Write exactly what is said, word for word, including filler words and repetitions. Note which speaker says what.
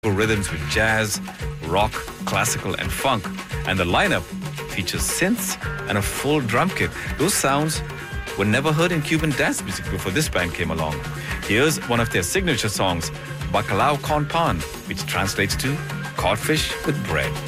Speaker 1: tropical rhythms with jazz, rock, classical, and funk. And the lineup features synths and a full drum kit. Those sounds were never heard in Cuban dance music before this band came along. Here's one of their signature songs, Bacalao con Pan, which translates to codfish with bread.